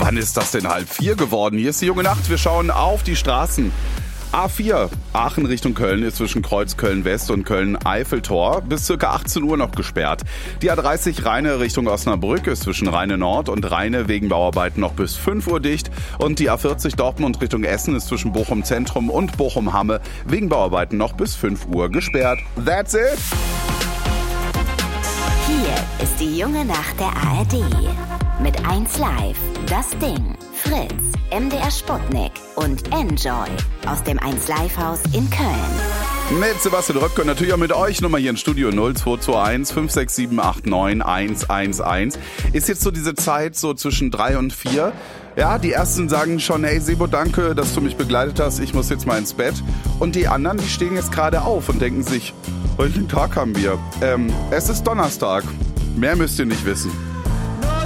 Wann ist das denn 3:30 geworden? Hier ist die junge Nacht. Wir schauen auf die Straßen. A4, Aachen Richtung Köln ist zwischen Kreuz Köln-West und Köln-Eiffeltor bis ca. 18 Uhr noch gesperrt. Die A30 Rheine Richtung Osnabrück ist zwischen Rheine Nord und Rheine wegen Bauarbeiten noch bis 5 Uhr dicht. Und die A40 Dortmund Richtung Essen ist zwischen Bochum Zentrum und Bochum Hamme wegen Bauarbeiten noch bis 5 Uhr gesperrt. That's it! Hier ist die junge Nacht der ARD. Mit 1Live, Das Ding, Fritz, MDR Sputnik und Enjoy aus dem 1Live-Haus in Köln. Mit Sebastian Röpke und natürlich auch mit euch. Nummer hier im Studio 0221 56789 111. Ist jetzt so diese Zeit so zwischen 3 und 4. Ja, die ersten sagen schon, hey Sebo, danke, dass du mich begleitet hast. Ich muss jetzt mal ins Bett. Und die anderen, die stehen jetzt gerade auf und denken sich, welchen Tag haben wir? Es ist Donnerstag. Mehr müsst ihr nicht wissen.